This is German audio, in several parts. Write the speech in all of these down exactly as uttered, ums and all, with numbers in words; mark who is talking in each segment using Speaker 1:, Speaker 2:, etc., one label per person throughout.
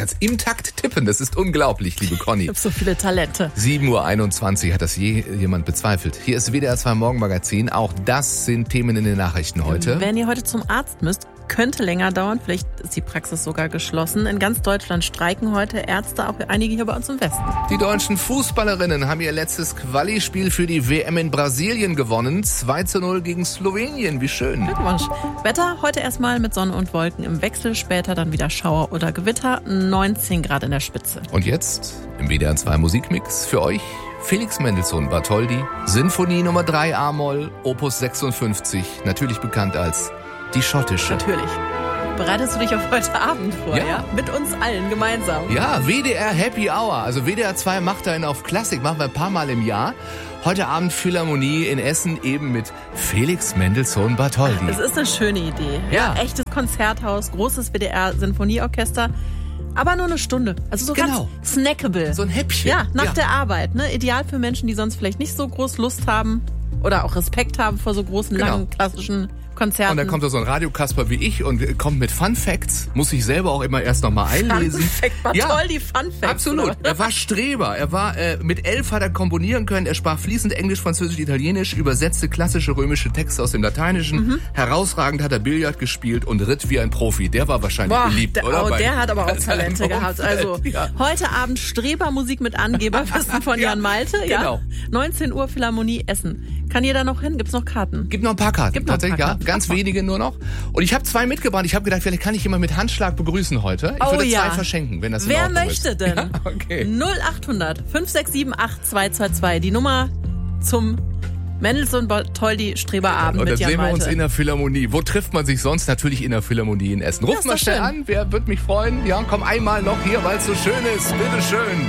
Speaker 1: kannst im Takt tippen. Das ist unglaublich, liebe Conny.
Speaker 2: Ich habe so viele Talente.
Speaker 1: sieben Uhr einundzwanzig, hat das je jemand bezweifelt. Hier ist W D R zwei Morgenmagazin. Auch das sind Themen in den Nachrichten heute.
Speaker 2: Wenn ihr heute zum Arzt müsst, könnte länger dauern. Vielleicht ist die Praxis sogar geschlossen. In ganz Deutschland streiken heute Ärzte, auch einige hier bei uns im Westen.
Speaker 1: Die deutschen Fußballerinnen haben ihr letztes Quali-Spiel für die W M in Brasilien gewonnen. zwei zu null gegen Slowenien. Wie schön.
Speaker 2: Glückwunsch. Wetter heute erstmal mit Sonne und Wolken im Wechsel. Später dann wieder Schauer oder Gewitter. neunzehn Grad in der Spitze.
Speaker 1: Und jetzt im W D R zwei Musikmix für euch Felix Mendelssohn Bartholdy. Sinfonie Nummer drei A-Moll, Opus sechsundfünfzig. Natürlich bekannt als die schottische.
Speaker 2: Natürlich. Bereitest du dich auf heute Abend vor,
Speaker 1: Ja.
Speaker 2: ja? Mit uns allen gemeinsam.
Speaker 1: Ja, W D R Happy Hour. Also W D R zwei macht einen auf Klassik, machen wir ein paar Mal im Jahr. Heute Abend Philharmonie in Essen eben mit Felix Mendelssohn Bartholdy.
Speaker 2: Es ist eine schöne Idee.
Speaker 1: Ja.
Speaker 2: Echtes Konzerthaus, großes W D R-Sinfonieorchester. Aber nur eine Stunde. Also so
Speaker 1: Genau.
Speaker 2: ganz snackable.
Speaker 1: So ein Häppchen.
Speaker 2: Ja, nach
Speaker 1: Ja.
Speaker 2: der Arbeit. Ne? Ideal für Menschen, die sonst vielleicht nicht so groß Lust haben oder auch Respekt haben vor so großen,
Speaker 1: Genau.
Speaker 2: langen, klassischen Konzerten.
Speaker 1: Und dann kommt da so ein Radiokasper wie ich und kommt mit Fun Facts. Muss sich selber auch immer erst noch mal einlesen.
Speaker 2: Fun Fact, war toll, die Fun Facts.
Speaker 1: Absolut.
Speaker 2: oder?
Speaker 1: Er war Streber. Er war äh, mit elf hat er komponieren können. Er sprach fließend Englisch, Französisch, Italienisch, übersetzte klassische römische Texte aus dem Lateinischen.
Speaker 2: Mhm.
Speaker 1: Herausragend hat er Billard gespielt und ritt wie ein Profi. Der war wahrscheinlich
Speaker 2: Boah,
Speaker 1: beliebt,
Speaker 2: der,
Speaker 1: oder?
Speaker 2: oh,
Speaker 1: Bei-
Speaker 2: der hat aber auch
Speaker 1: bei seinem
Speaker 2: Talente gehabt.
Speaker 1: Umfeld.
Speaker 2: Also
Speaker 1: Ja.
Speaker 2: heute Abend Strebermusik mit Angeberwissen von
Speaker 1: Ja,
Speaker 2: Jan Malte. Ja.
Speaker 1: genau.
Speaker 2: neunzehn Uhr Philharmonie Essen. Kann jeder noch hin? Gibt's noch Karten?
Speaker 1: Gibt noch ein paar Karten.
Speaker 2: Gibt noch ein
Speaker 1: Tatsächlich,
Speaker 2: paar
Speaker 1: ja.
Speaker 2: Karten.
Speaker 1: Ganz wenige nur noch. Und ich habe zwei mitgebracht. Ich habe gedacht, vielleicht kann ich jemand mit Handschlag begrüßen heute. Ich
Speaker 2: Oh
Speaker 1: würde
Speaker 2: ja.
Speaker 1: zwei verschenken, wenn das in
Speaker 2: Wer
Speaker 1: Ordnung
Speaker 2: möchte
Speaker 1: ist.
Speaker 2: denn?
Speaker 1: Ja, okay.
Speaker 2: null acht hundert fünf sechs sieben acht zwei zwei zwei. Die Nummer zum Mendelssohn Bartholdy Streberabend
Speaker 1: Und dann
Speaker 2: mit Jan
Speaker 1: sehen wir uns
Speaker 2: Malte.
Speaker 1: in der Philharmonie. Wo trifft man sich sonst? Natürlich in der Philharmonie in Essen.
Speaker 2: Ja,
Speaker 1: Ruf
Speaker 2: ist
Speaker 1: mal
Speaker 2: doch
Speaker 1: schnell
Speaker 2: schön.
Speaker 1: an. Wer wird mich freuen? Ja, komm einmal noch hier, weil es so schön ist. Bitteschön.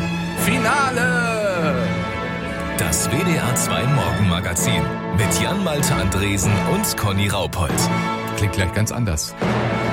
Speaker 1: Finale.
Speaker 3: Das W D R zwei Morgenmagazin mit Jan Malte Andresen und Conny Raupold.
Speaker 1: Klingt gleich ganz anders.